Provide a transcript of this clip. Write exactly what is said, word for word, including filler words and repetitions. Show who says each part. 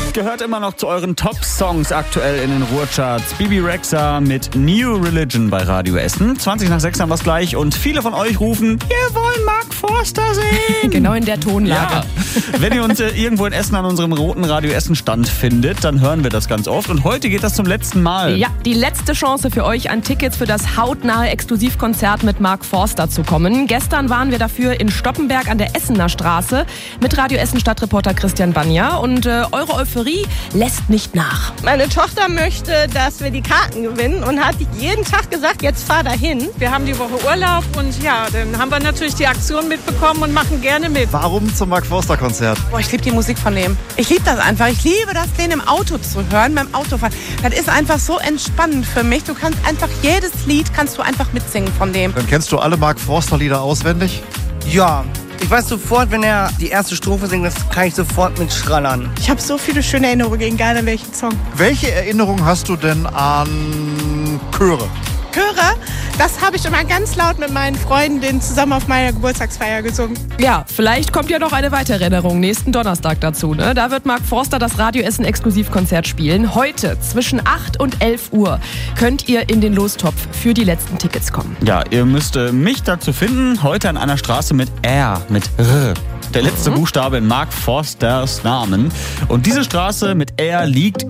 Speaker 1: Gehört immer noch zu euren Top-Songs aktuell in den Ruhrcharts. Bibi Rexha mit New Religion bei Radio Essen. zwanzig nach sechs haben wir es gleich und viele von euch rufen, wir wollen Mark Forster sehen.
Speaker 2: Genau in der Tonlage.
Speaker 1: Ja. Wenn ihr uns äh, irgendwo in Essen an unserem roten Radio Essen Stand findet, dann hören wir das ganz oft. Und heute geht das zum letzten Mal.
Speaker 2: Ja, die letzte Chance für euch, an Tickets für das hautnahe Exklusivkonzert mit Mark Forster zu kommen. Gestern waren wir dafür in Stoppenberg an der Essener Straße mit Radio Essen Stadtreporter Christian Banja. Und äh, eure Euphorie lässt nicht nach.
Speaker 3: Meine Tochter möchte, dass wir die Karten gewinnen und hat jeden Tag gesagt, jetzt fahr dahin.
Speaker 4: Wir haben die Woche Urlaub und ja, dann haben wir natürlich die Aktion mitbekommen und machen gerne mit.
Speaker 5: Warum zum Mark Forster Konzert?
Speaker 6: Boah, ich liebe die Musik von dem. Ich liebe das einfach. Ich liebe das, den im Auto zu hören, beim Autofahren. Das ist einfach so entspannend für mich. Du kannst einfach jedes Lied kannst du einfach mitsingen von dem.
Speaker 5: Dann kennst du alle Mark Forster Lieder auswendig?
Speaker 7: Ja. Ich weiß sofort, wenn er die erste Strophe singt, das kann ich sofort mit schreddern.
Speaker 3: Ich habe so viele schöne Erinnerungen, egal an welchen Song.
Speaker 5: Welche Erinnerung hast du denn an Chöre?
Speaker 3: Chöre, das habe ich immer ganz laut mit meinen Freundinnen zusammen auf meiner Geburtstagsfeier gesungen.
Speaker 2: Ja, vielleicht kommt ja noch eine weitere Erinnerung nächsten Donnerstag dazu. Ne? Da wird Mark Forster das Radio Essen Exklusivkonzert spielen. Heute zwischen acht und elf Uhr könnt ihr in den Lostopf für die letzten Tickets kommen.
Speaker 1: Ja, ihr müsst äh, mich dazu finden, heute an einer Straße mit R, mit R. Der letzte mhm. Buchstabe in Mark Forsters Namen. Und diese Straße mit R liegt